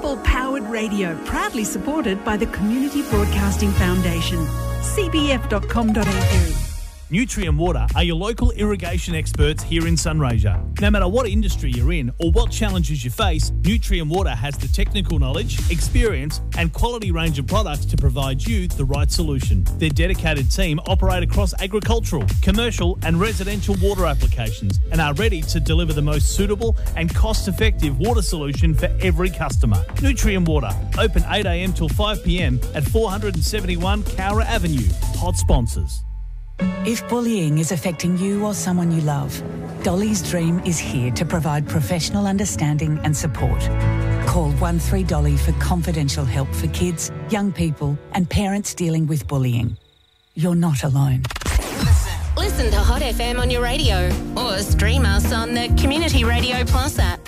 People-powered radio, proudly supported by the Community Broadcasting Foundation. cbf.com.au. Nutrien Water are your local irrigation experts here in Sunraysia. No matter what industry you're in or what challenges you face, Nutrien Water has the technical knowledge, experience and quality range of products to provide you the right solution. Their dedicated team operate across agricultural, commercial and residential water applications and are ready to deliver the most suitable and cost-effective water solution for every customer. Nutrien Water, open 8 a.m. till 5 p.m. at 471 Cowra Avenue. Hot sponsors. If bullying is affecting you or someone you love, Dolly's Dream is here to provide professional understanding and support. Call 13Dolly for confidential help for kids, young people and parents dealing with bullying. You're not alone. Listen to Hot FM on your radio or stream us on the Community Radio Plus app.